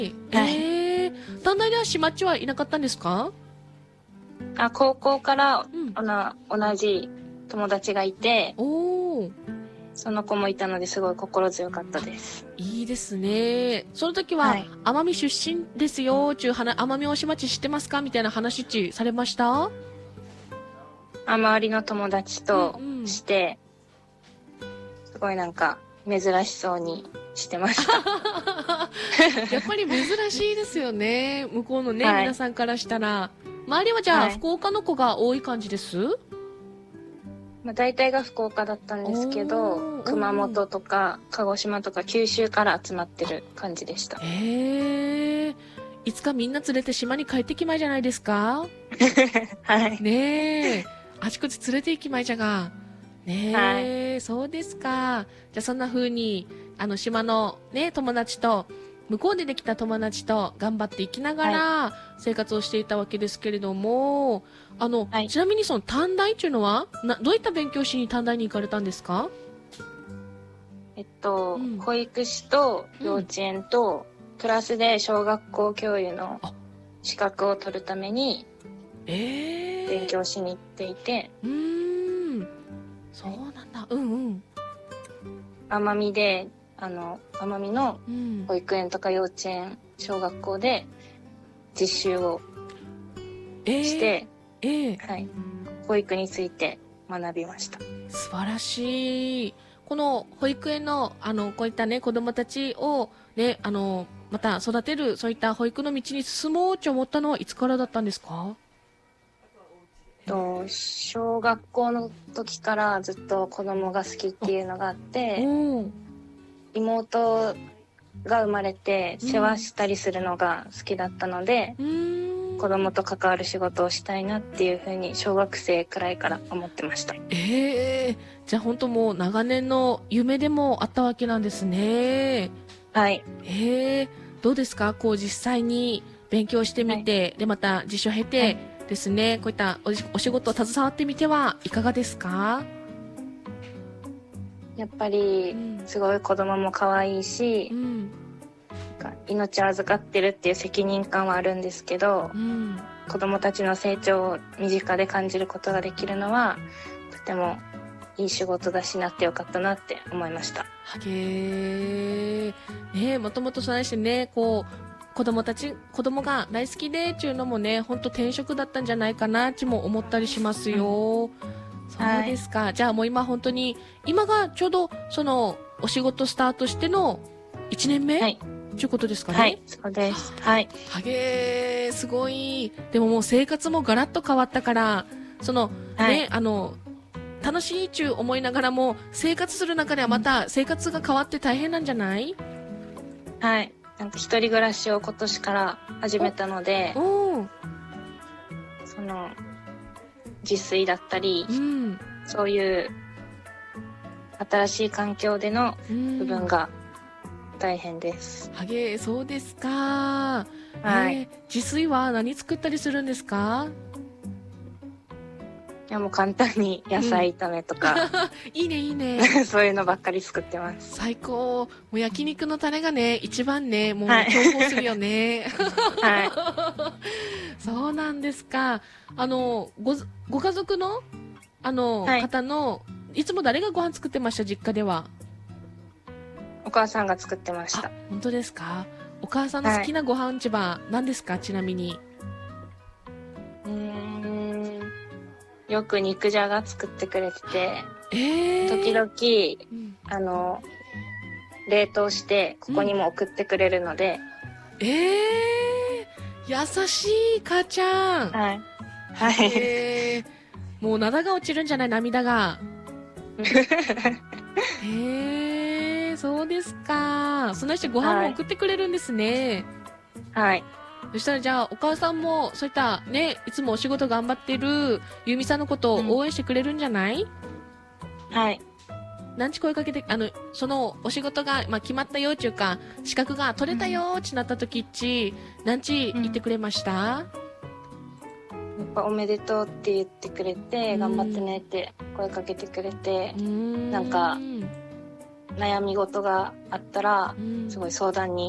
はい。 短大では島っちはいなかったんですか？ 高校からうん。 同じ友達がいて、 おー。 その子もいたのですごい心強かったです。 いいですね。その時は、 はい。 奄美出身ですよ、奄美大島町知ってますかみたいな話っちされました？ 周りの友達うんとうん。 して、すごいなんか珍しそうにしてました。 やっぱり珍しいですよね。向こうのね、 はい。 皆さんからしたら。周りはじゃあ、 はい。 福岡の子が多い感じです？ 大体が福岡だったんですけど、 おー、うん熊うん。 本とか鹿児島とか九州から集まってる感じでした。 へえ。いつかみんな連れて島に帰ってきまいじゃないですか？ はい。 ねえ。あちこち連れて行きまいじゃが。 はい。 ねえ、そうですか。じゃあそんな風に、島のね、友達と、向こうでできた友達と頑張っていきながはい。 ら生活をしていたわけですけれども、 はい。 ちなみにその短大っていうのは、どういった勉強しに短大に行かれたんですか？うん。 保育士と幼稚うん。 園と、プラスで小学校教諭のあ、 資格を取るために勉ええ強しに行っていて、 ー。うーん。そはい、 うなんだ。うんうん。 奄美で、奄美のうん。 保育園とか幼稚園、小学校で実習をしええて、 ええはい、保育について学びました。 素晴らしい。この保育園の、こういったね、子供たちを、ね、また育てる、そういった保育の道に進もうと思ったのはいつからだったんですか？ 小学校の時からずっと子供が好きっていうのがあっおて、 ー、 妹が生まれて世話うん。 したりするのが好きだったので、 うーん。 子供と関わる仕事をしたいなっていうふうに小学生くらいから思ってました。 ええ、じゃあ本当もう長年の夢でもあったわけなんですね。 はい。 ええ、どうですかこう実際に勉強してはい。 みて、でまた実習を経てはい。 ですね、こういったお仕事を携わってみてはいかがですか？ やっぱりうん。 すごい子供も可愛いし、 うん。 なんか命を預かってるっていう責任感はあるんですけど、 うん。 子供たちの成長を身近で感じることができるのはとてもいい仕事だしなってよかったなって思いました。 はげー。ねもともとそうしてね、こう、子供が大好きでっていうのもね、ほんと転職だったんじゃないかなっても思ったりしますうん。 よ。そうはい。 ですか。じゃあもう今本当に、今がちょうどそのお仕事スタートしての1年目っはい。 ていうことですかね。 はい。そうです。はい。 はげー、すごい。でももう生活もガラッと変わったから、そのはい。 ね、楽しいっちゅう思いながらも、生活する中ではうん。 また生活が変わって大変なんじゃない？ はい。なんか一人暮らしを今年から始めたので、 おー、 その自炊だったり、 うん、 そういう新しい環境でのうん。 部分が大変です。 はげー、そうですか。 はい。 自炊は何作ったりするんですか？ いやもう簡単に野うん。 菜炒めとかいいね、いいね。 そういうのばっかり作ってます。 最高。もう焼肉のタレがね、一番ね、もはい。 う重宝するよね。 はい。 そうなんですか。ご家族の、 はい。 方の、いつも誰がご飯作ってました、実家では。 お母さんが作ってましあ、 た。 本当ですか？お母さんの好はい。 きなご飯は何ですか、ちなみに。 うーん。よく肉じゃが作ってくれてて、時ええ 々、 うん。 あの、冷凍してこうん。 こにも送ってくれるので、 ええ優しい母ちゃん。 はい。 ははい。 げー。もう灘が落ちるんじゃない涙が。へえ、そうですか。その人ご飯もはい。 送ってくれるんですね。 はい。 そしたらじゃあお母さんもそういったね、いつもお仕事頑張ってるゆみさんのことうん。 を応援してくれるんじゃない？ はい。 何時声かけて、そのお仕事が、まあ、決まったよっていうか、資格が取れたうん。 よってなった時っち、何時うん。 言ってくれました？ やっぱおめでとうって言ってくれうて、頑張ってん。 ねって声かけてくれて、 うーなんかん。 悩み事があったら、 うん。 すごい相談に